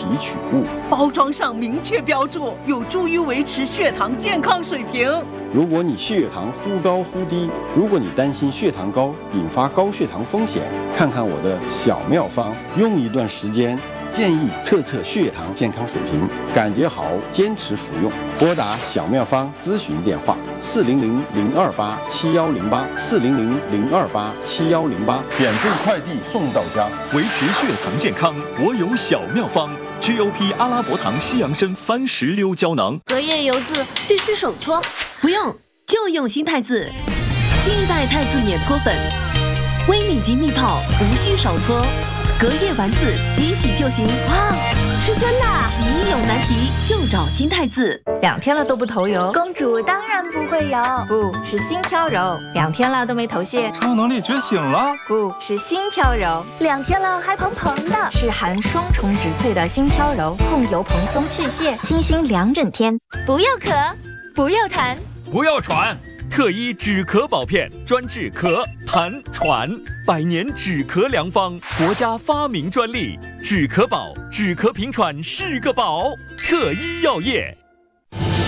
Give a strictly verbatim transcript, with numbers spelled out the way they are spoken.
取物， 包装上明确标注，有助于维持血糖健康水平。 如果你血糖忽高忽低，如果你担心血糖高引发高血糖风险，看看我的小妙方，用一段时间，建议测测血糖健康水平，感觉好坚持服用。拨打小妙方咨询电话四零零零二八七幺零八四零零零二八七幺零八，免费快递送到家。 维持血糖健康，我有小妙方。G O P 阿拉伯糖西洋参番石榴胶囊， 隔夜油渍必须手搓， 不用就用新太子，新一代太子免搓粉，微米级蜜泡，无需手搓，隔夜丸子即洗就行。 哇，是真的！ 洗衣有难题就找新太子。 两天了都不头油， 公主当然不会油， 不是新飘柔。两天了都没头屑， 超能力觉醒了， 不是新飘柔。 两天了还蓬蓬的， 是含双重植萃的新飘柔，控油蓬松去屑，清新两整天。 不要咳，不要痰， 不要喘。特医止咳宝片，专治咳、痰、喘，百年止咳良方，国家发明专利，止咳宝，止咳平喘是个宝。特医药业。